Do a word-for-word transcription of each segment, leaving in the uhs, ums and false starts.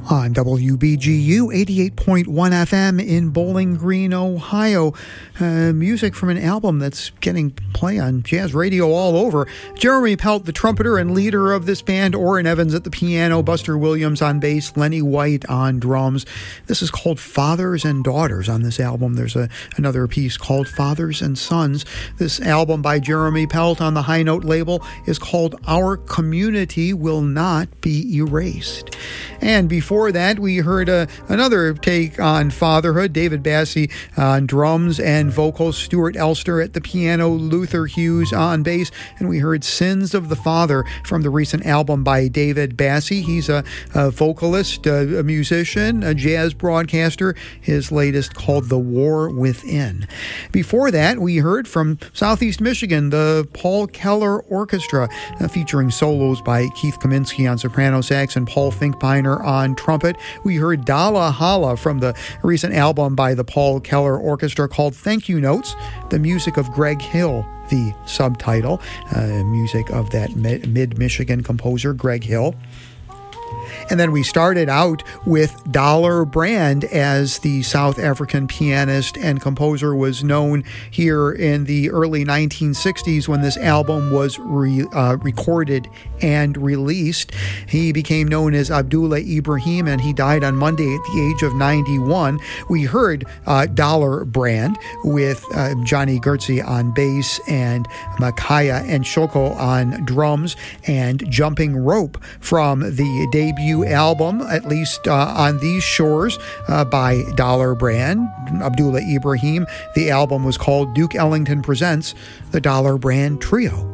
On W B G U eighty-eight point one F M in Bowling Green, Ohio. Uh, music from an album that's getting play on jazz radio all over. Jeremy Pelt, the trumpeter and leader of this band, Orrin Evans at the piano, Buster Williams on bass, Lenny White on drums. This is called Fathers and Daughters on this album. There's a, another piece called Fathers and Sons. This album by Jeremy Pelt on the High Note label is called Our Community Will Not Be Erased. And before that, we heard uh, another take on fatherhood. David Bassie on drums and vocals, Stuart Elster at the piano, Luther Hughes on bass, and we heard Sins of the Father from the recent album by David Bassie. He's a, a vocalist, a, a musician, a jazz broadcaster. His latest called The War Within. Before that, we heard from Southeast Michigan, the Paul Keller Orchestra, uh, featuring solos by Keith Kaminsky on soprano sax and Paul Finkbeiner on trumpet. We heard Dala Hala from the recent album by the Paul Keller Orchestra called Thank You Notes, the music of Greg Hill, the subtitle, uh, music of that mid-Michigan composer, Greg Hill. And then we started out with Dollar Brand, as the South African pianist and composer was known here in the early nineteen sixties when this album was re, uh, recorded and released. He became known as Abdullah Ibrahim, and he died on Monday at the age of ninety-one. We heard uh, Dollar Brand with uh, Johnny Gertzi on bass and Makaya and Shoko on drums, and Jumping Rope from the debut album, at least uh, on these shores, uh, by Dollar Brand, Abdullah Ibrahim. The album was called Duke Ellington Presents the Dollar Brand Trio.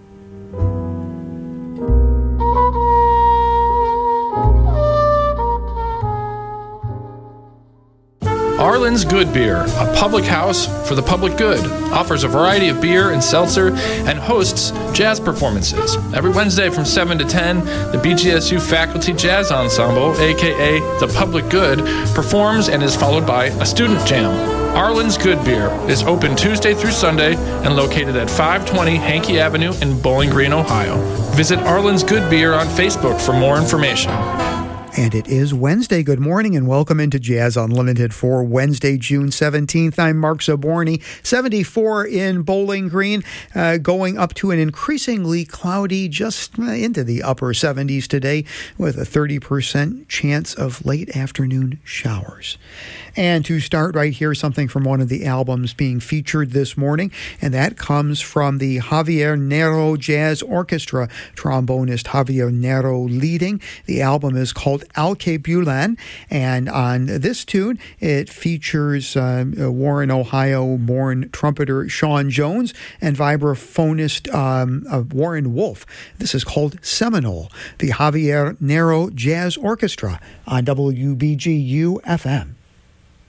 Arlen's Good Beer, a public house for the public good, offers a variety of beer and seltzer and hosts jazz performances. Every Wednesday from seven to ten, the B G S U Faculty Jazz Ensemble, aka The Public Good, performs and is followed by a student jam. Arlen's Good Beer is open Tuesday through Sunday and located at five twenty Hankey Avenue in Bowling Green, Ohio. Visit Arlen's Good Beer on Facebook for more information. And it is Wednesday. Good morning and welcome into Jazz Unlimited for Wednesday, June seventeenth. I'm Mark Zaborny, seventy-four in Bowling Green, uh, going up to an increasingly cloudy, just uh, into the upper seventies today, with a thirty percent chance of late afternoon showers. And to start right here, something from one of the albums being featured this morning, and that comes from the Javier Nero Jazz Orchestra, trombonist Javier Nero leading. The album is called Alkebulan, and on this tune, it features uh, Warren, Ohio born trumpeter Sean Jones and vibraphonist um, uh, Warren Wolf. This is called Seminole, the Javier Nero Jazz Orchestra on W B G U F M.